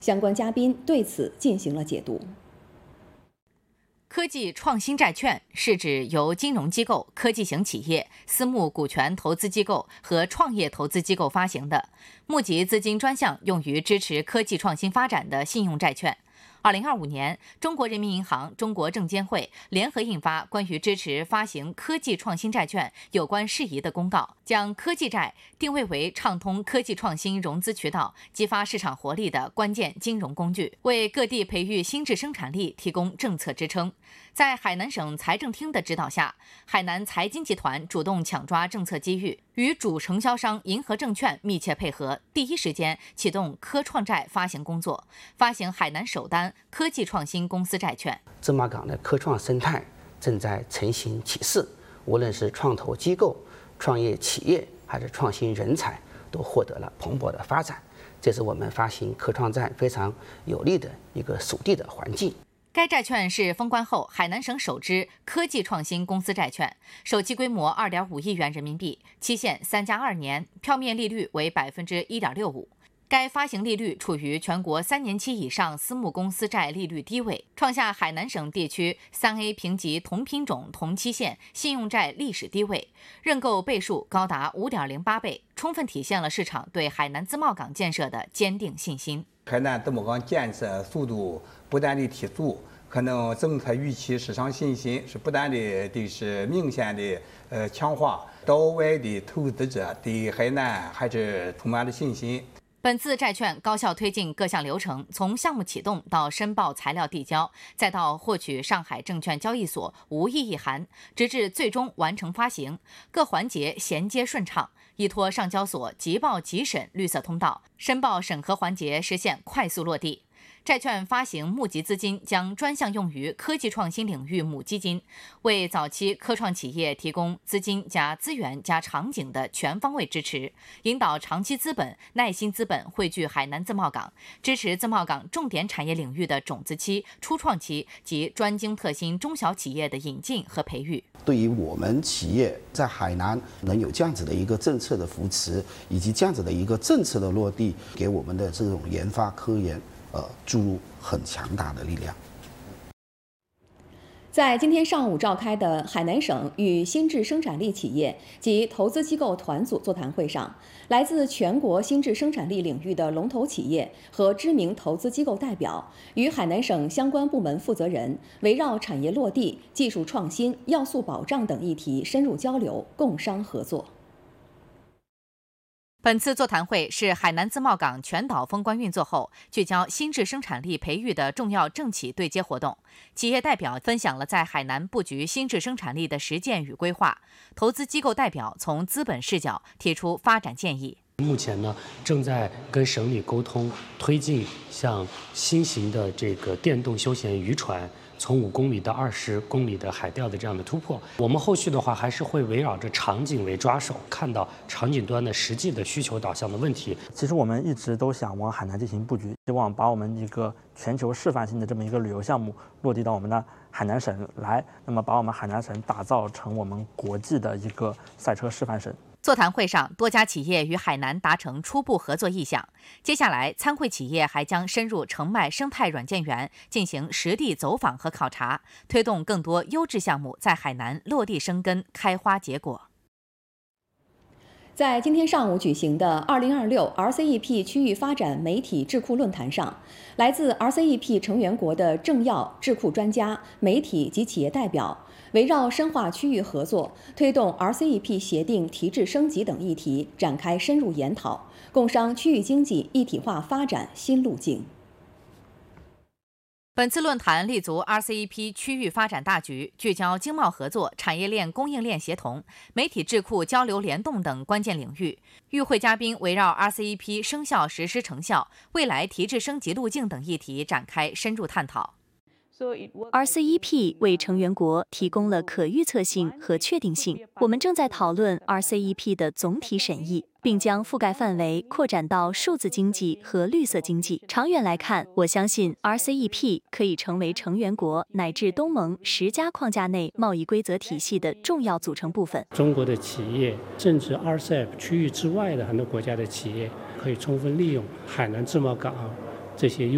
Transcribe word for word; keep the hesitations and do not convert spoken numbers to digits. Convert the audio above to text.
相关嘉宾对此进行了解读。 科技创新债券是指由金融机构、科技型企业、私募股权投资机构和创业投资机构发行的，募集资金专项用于支持科技创新发展的信用债券。二零二五年，中国人民银行、中国证监会联合印发关于支持发行科技创新债券有关事宜的公告，将科技债定位为畅通科技创新融资渠道、激发市场活力的关键金融工具，为各地培育新质生产力提供政策支撑。在海南省财政厅的指导下，海南财金集团主动抢抓政策机遇，与主承销商银河证券密切配合，第一时间启动科创债发行工作，发行海南首单科技创新公司债券。 芝麻港的科创生态正在成型起势，无论是创投机构、创业企业还是创新人才，都获得了蓬勃的发展。这是我们发行科创债非常有利的一个属地的环境。 该债券是封关后海南省首支科技创新公司债券，首期规模二点五亿元人民币，期限三加二年，票面利率为百分之一点六五。该发行利率处于全国三年期以上私募公司债利率低位，创下海南省地区三 A 评级同品种同期限信用债历史低位，认购倍数高达五点零八倍，充分体现了市场对海南自贸港建设的坚定信心。 海南自贸港建设速度不断的提速，可能政策预期市场信心是不断的的是明显的呃强化，岛外的投资者对海南还是充满了信心。 本次债券高效推进各项流程，从项目启动到申报材料递交，再到获取上海证券交易所无异议函，直至最终完成发行，各环节衔接顺畅，依托上交所即报即审绿色通道，申报审核环节实现快速落地。债券发行募集资金将专项用于科技创新领域母基金，为早期科创企业提供资金加资源加场景的全方位支持，引导长期资本、耐心资本汇聚海南自贸港，支持自贸港重点产业领域的种子期、初创期及专精特新中小企业的引进和培育。 对于我们企业在海南能有这样子的一个政策的扶持，以及这样子的一个政策的落地，给我们的这种研发科研呃，注入很强大的力量。 在今天上午召开的海南省与新质生产力企业及投资机构团组座谈会上，来自全国新质生产力领域的龙头企业和知名投资机构代表与海南省相关部门负责人围绕产业落地、技术创新、要素保障等议题深入交流，共商合作。 本次座谈会是海南自贸港全岛封关运作后，聚焦新质生产力培育的重要政企对接活动。企业代表分享了在海南布局新质生产力的实践与规划，投资机构代表从资本视角提出发展建议。 目前呢，正在跟省里沟通，推进像新型的这个电动休闲渔船从五公里到二十公里的海钓的这样的突破。我们后续的话还是会围绕着场景为抓手，看到场景端的实际的需求导向的问题。 其实我们一直都想往海南进行布局，希望把我们一个全球示范性的这么一个旅游项目落地到我们的海南省来，那么把我们海南省打造成我们国际的一个赛车示范省。 座谈会上，多家企业与海南达成初步合作意向。接下来，参会企业还将深入澄迈生态软件园进行实地走访和考察，推动更多优质项目在海南落地生根、开花结果。 在今天上午举行的二零二六 R C E P 区域发展媒体智库论坛上，来自 R C E P 成员国的政要、智库专家、媒体及企业代表，围绕深化区域合作、推动 R C E P 协定提质升级等议题展开深入研讨，共商区域经济一体化发展新路径。 本次论坛立足 R C E P 区域发展大局，聚焦经贸合作、产业链供应链协同、媒体智库交流联动等关键领域。与会嘉宾围绕 R C E P 生效实施成效、未来提质升级路径等议题展开深入探讨。 R C E P 为成员国提供了可预测性和确定性。我们正在讨论 R C E P 的总体审议，并将覆盖范围扩展到数字经济和绿色经济。长远来看，我相信 R C E P 可以成为成员国乃至东盟十家框架内贸易规则体系的重要组成部分。 中国的企业，甚至 R C E P 区域之外的很多国家的企业，可以充分利用海南自贸港这些优